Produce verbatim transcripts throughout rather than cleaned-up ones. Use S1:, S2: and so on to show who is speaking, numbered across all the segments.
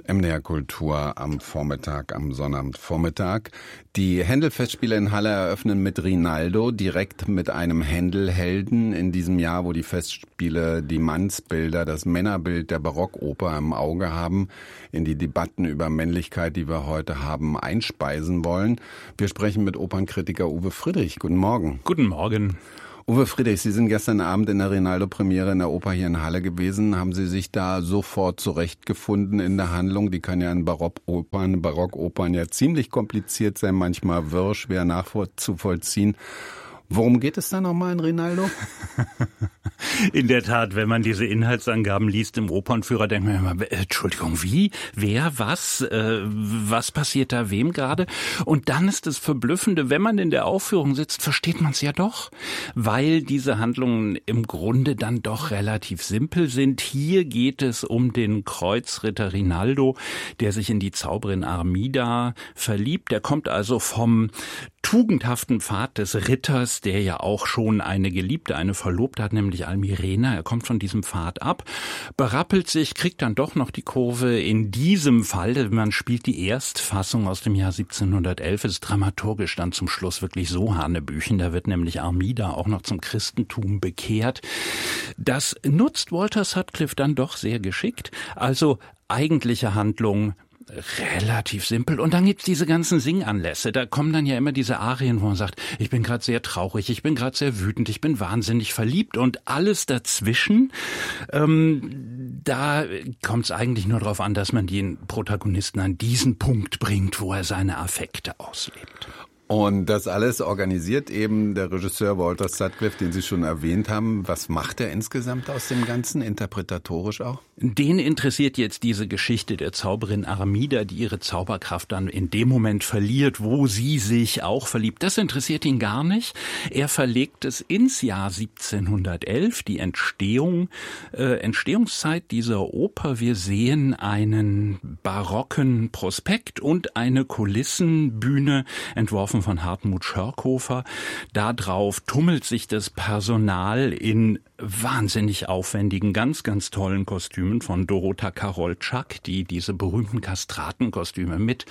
S1: M D R Kultur am Vormittag, am Sonnabendvormittag. Die Händel-Festspiele in Halle eröffnen mit Rinaldo, direkt mit einem Händel-Helden in diesem Jahr, wo die Festspiele die Mannsbilder, das Männerbild der Barockoper im Auge haben, in die Debatten über Männlichkeit, die wir heute haben, einspeisen wollen. Wir sprechen mit Opernkritiker Uwe Friedrich. Guten Morgen.
S2: Guten Morgen.
S1: Uwe Friedrich, Sie sind gestern Abend in der Rinaldo-Premiere in der Oper hier in Halle gewesen. Haben Sie sich da sofort zurechtgefunden in der Handlung? Die kann ja in Barockopern, Barockopern ja ziemlich kompliziert sein, manchmal wirr, schwer nachzuvollziehen. Worum geht es da nochmal in Rinaldo?
S2: In der Tat, wenn man diese Inhaltsangaben liest im Opernführer, denkt man immer, äh, Entschuldigung, wie, wer, was, äh, was passiert da wem gerade? Und dann ist das Verblüffende, wenn man in der Aufführung sitzt, versteht man es ja doch, weil diese Handlungen im Grunde dann doch relativ simpel sind. Hier geht es um den Kreuzritter Rinaldo, der sich in die Zauberin Armida verliebt. Der kommt also vom tugendhaften Pfad des Ritters, der ja auch schon eine Geliebte, eine Verlobte hat, nämlich Almirena. Er kommt von diesem Pfad ab, berappelt sich, kriegt dann doch noch die Kurve. In diesem Fall, man spielt die Erstfassung aus dem Jahr siebzehnhundertelf, ist dramaturgisch dann zum Schluss wirklich so hanebüchen. Da wird nämlich Armida auch noch zum Christentum bekehrt. Das nutzt Walter Sutcliffe dann doch sehr geschickt. Also eigentliche Handlung relativ simpel. Und dann gibt's diese ganzen Singanlässe. Da kommen dann ja immer diese Arien, wo man sagt, ich bin gerade sehr traurig, ich bin gerade sehr wütend, ich bin wahnsinnig verliebt und alles dazwischen. Ähm, da kommt's eigentlich nur darauf an, dass man den Protagonisten an diesen Punkt bringt, wo er seine Affekte auslebt.
S1: Und das alles organisiert eben der Regisseur Walter Sutcliffe, den Sie schon erwähnt haben. Was macht er insgesamt aus dem Ganzen, interpretatorisch auch?
S2: Den interessiert jetzt diese Geschichte der Zauberin Armida, die ihre Zauberkraft dann in dem Moment verliert, wo sie sich auch verliebt. Das interessiert ihn gar nicht. Er verlegt es ins Jahr siebzehnhundertelf, die Entstehung, äh, Entstehungszeit dieser Oper. Wir sehen einen barocken Prospekt und eine Kulissenbühne, entworfen von Hartmut Schörkhofer. Da drauf tummelt sich das Personal in wahnsinnig aufwendigen, ganz, ganz tollen Kostümen von Dorota Karolczak, die diese berühmten Kastratenkostüme mit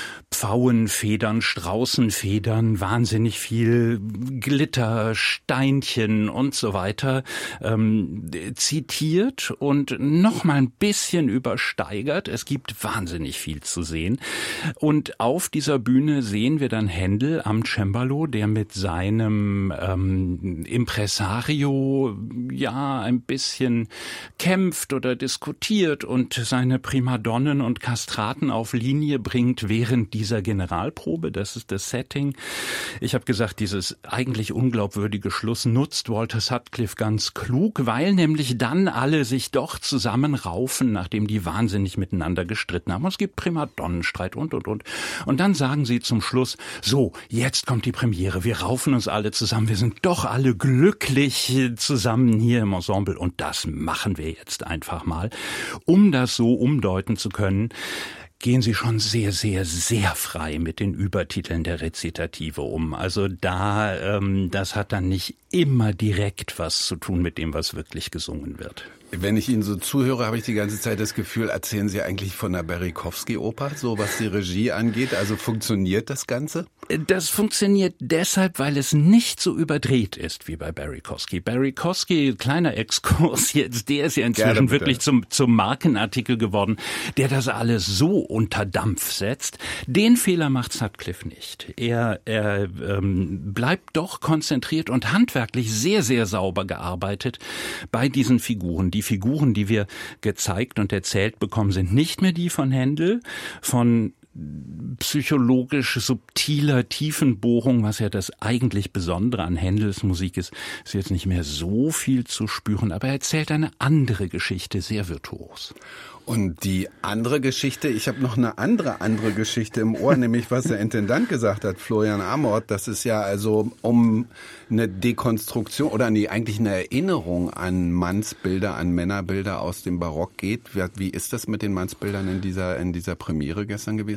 S2: Pfauenfedern, Straußenfedern, wahnsinnig viel Glitter, Steinchen und so weiter ähm, zitiert und noch mal ein bisschen übersteigert. Es gibt wahnsinnig viel zu sehen. Und auf dieser Bühne sehen wir dann Händel am Cembalo, der mit seinem ähm, Impresario ja ein bisschen kämpft oder diskutiert und seine Primadonnen und Kastraten auf Linie bringt, während dieser Generalprobe. Das ist das Setting. Ich habe gesagt, dieses eigentlich unglaubwürdige Schluss nutzt Walter Sutcliffe ganz klug, weil nämlich dann alle sich doch zusammenraufen, nachdem die wahnsinnig miteinander gestritten haben. Und es gibt Primadonnenstreit und, und, und. Und dann sagen sie zum Schluss, so, jetzt kommt die Premiere. Wir raufen uns alle zusammen. Wir sind doch alle glücklich zusammen hier im Ensemble. Und das machen wir jetzt einfach mal, um das so umdeuten zu können. Gehen Sie schon sehr, sehr, sehr frei mit den Übertiteln der Rezitative um. Also da, ähm, das hat dann nicht immer direkt was zu tun mit dem, was wirklich gesungen wird.
S1: Wenn ich Ihnen so zuhöre, habe ich die ganze Zeit das Gefühl, erzählen Sie eigentlich von der Berikowski-Oper, so was die Regie angeht. Also funktioniert das Ganze?
S2: Das funktioniert deshalb, weil es nicht so überdreht ist wie bei Berikowski. Berikowski, kleiner Exkurs jetzt, der ist ja inzwischen wirklich zum, zum Markenartikel geworden, der das alles so unter Dampf setzt. Den Fehler macht Sutcliffe nicht. Er, er ähm, bleibt doch konzentriert und handwerklich sehr, sehr sauber gearbeitet bei diesen Figuren. Die Figuren, die wir gezeigt und erzählt bekommen, sind nicht mehr die von Händel, von psychologisch subtiler Tiefenbohrung, was ja das eigentlich Besondere an Händels Musik ist, ist jetzt nicht mehr so viel zu spüren, aber er erzählt eine andere Geschichte, sehr virtuos.
S1: Und die andere Geschichte, ich habe noch eine andere andere Geschichte im Ohr, nämlich was der Intendant gesagt hat, Florian Amort, dass es ja also um eine Dekonstruktion oder nee, eigentlich eine Erinnerung an Mannsbilder, an Männerbilder aus dem Barock geht. Wie ist das mit den Mannsbildern in dieser in dieser Premiere gestern gewesen?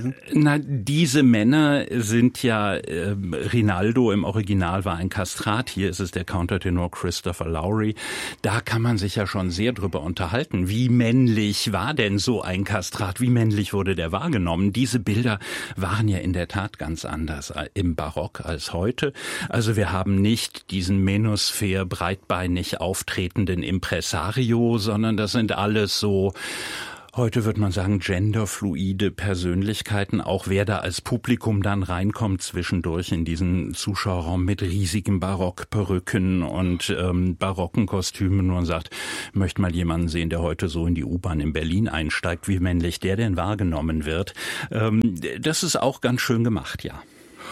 S1: gewesen?
S2: Na, diese Männer sind ja, äh, Rinaldo im Original war ein Kastrat, hier ist es der Countertenor Christopher Lowry. Da kann man sich ja schon sehr drüber unterhalten. Wie männlich war denn so ein Kastrat? Wie männlich wurde der wahrgenommen? Diese Bilder waren ja in der Tat ganz anders im Barock als heute. Also wir haben nicht diesen Menosphäre breitbeinig auftretenden Impresario, sondern das sind alles so, heute würde man sagen, genderfluide Persönlichkeiten, auch wer da als Publikum dann reinkommt zwischendurch in diesen Zuschauerraum mit riesigen Barockperücken und ähm, barocken Kostümen und sagt, möchte mal jemanden sehen, der heute so in die U-Bahn in Berlin einsteigt, wie männlich der denn wahrgenommen wird. Ähm, das ist auch ganz schön gemacht, ja.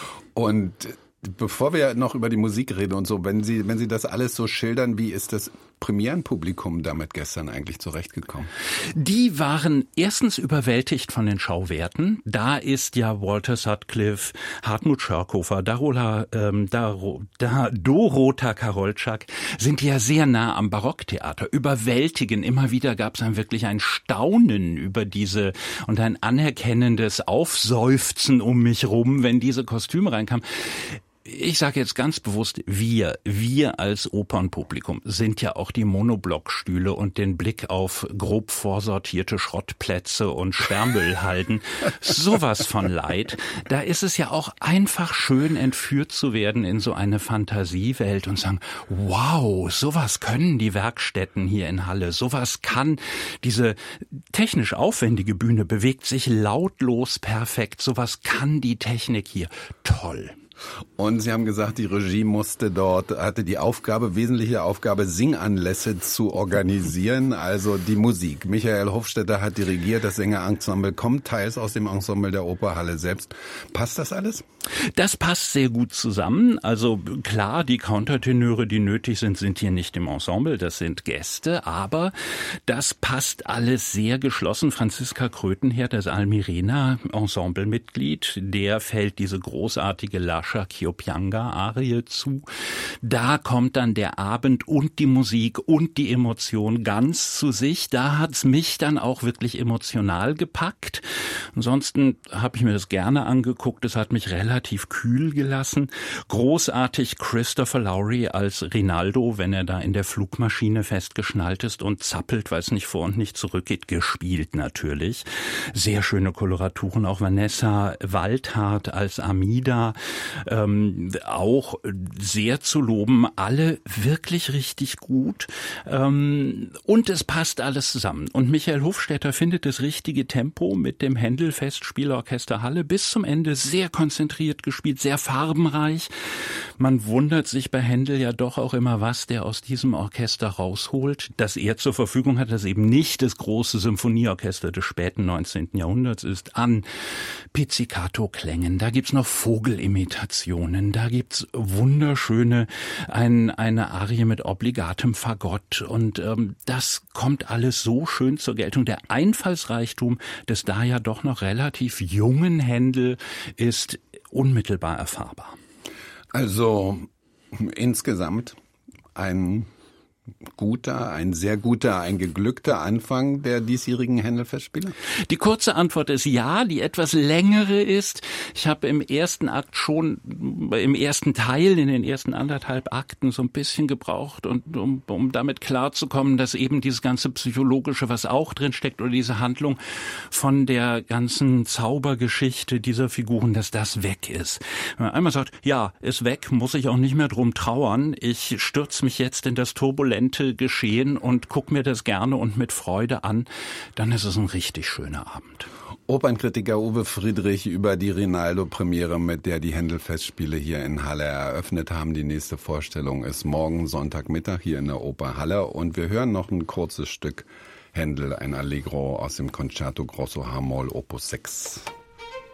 S1: Und bevor wir noch über die Musik reden und so, wenn Sie, wenn Sie das alles so schildern, wie ist das Premierenpublikum damit gestern eigentlich zurechtgekommen?
S2: Die waren erstens überwältigt von den Schauwerten. Da ist ja Walter Sutcliffe, Hartmut Schörkofer, Darola, ähm, Daro, da, Dorota Karolczak sind ja sehr nah am Barocktheater. Überwältigen. Immer wieder gab es dann wirklich ein Staunen über diese und ein anerkennendes Aufseufzen um mich rum, wenn diese Kostüme reinkamen. Ich sage jetzt ganz bewusst, wir, wir als Opernpublikum sind ja auch die Monoblockstühle und den Blick auf grob vorsortierte Schrottplätze und Sperrmüll halten. Sowas von leid. Da ist es ja auch einfach schön, entführt zu werden in so eine Fantasiewelt und sagen, wow, sowas können die Werkstätten hier in Halle, sowas kann diese technisch aufwendige Bühne, bewegt sich lautlos perfekt, sowas kann die Technik hier. Toll.
S1: Und Sie haben gesagt, die Regie musste dort, hatte die Aufgabe, wesentliche Aufgabe, Singanlässe zu organisieren, also die Musik. Michael Hofstetter hat dirigiert, das Sängerensemble kommt teils aus dem Ensemble der Operhalle selbst. Passt das alles?
S2: Das passt sehr gut zusammen. Also klar, die Countertenöre, die nötig sind, sind hier nicht im Ensemble, das sind Gäste, aber das passt alles sehr geschlossen. Franziska Krötenherr, das Almirena-Ensemblemitglied, der fällt diese großartige Lascia Chioppianga-Arie zu. Da kommt dann der Abend und die Musik und die Emotion ganz zu sich. Da hat's mich dann auch wirklich emotional gepackt. Ansonsten habe ich mir das gerne angeguckt. Es hat mich relativ kühl gelassen. Großartig Christopher Lowry als Rinaldo, wenn er da in der Flugmaschine festgeschnallt ist und zappelt, weil es nicht vor und nicht zurück geht, gespielt natürlich. Sehr schöne Koloraturen. Auch Vanessa Waldhardt als Amida. Ähm, auch sehr zu loben, alle wirklich richtig gut, ähm, und es passt alles zusammen. Und Michael Hofstetter findet das richtige Tempo mit dem Händel-Festspielorchester Halle bis zum Ende sehr konzentriert gespielt, sehr farbenreich. Man wundert sich bei Händel ja doch auch immer, was der aus diesem Orchester rausholt. Das er zur Verfügung hat, das eben nicht das große Symphonieorchester des späten neunzehnten Jahrhunderts ist, an Pizzicato-Klängen. Da gibt's noch Vogelimitationen. Da gibt's wunderschöne, ein, eine Arie mit obligatem Fagott und ähm, das kommt alles so schön zur Geltung. Der Einfallsreichtum des da ja doch noch relativ jungen Händel ist unmittelbar erfahrbar.
S1: Also insgesamt ein guter, ein sehr guter, ein geglückter Anfang der diesjährigen Händel-Festspiele?
S2: Die kurze Antwort ist ja, die etwas längere ist, ich habe im ersten Akt schon, im ersten Teil, in den ersten anderthalb Akten so ein bisschen gebraucht, und um, um damit klarzukommen, dass eben dieses ganze Psychologische, was auch drin steckt, oder diese Handlung von der ganzen Zaubergeschichte dieser Figuren, dass das weg ist. Wenn man einmal sagt, ja, ist weg, muss ich auch nicht mehr drum trauern, ich stürze mich jetzt in das turbulente Geschehen und guck mir das gerne und mit Freude an, dann ist es ein richtig schöner Abend.
S1: Opernkritiker Uwe Friedrich über die Rinaldo-Premiere, mit der die Händel-Festspiele hier in Halle eröffnet haben. Die nächste Vorstellung ist morgen Sonntagmittag hier in der Oper Halle und wir hören noch ein kurzes Stück Händel, ein Allegro aus dem Concerto Grosso H-Moll Opus sechs.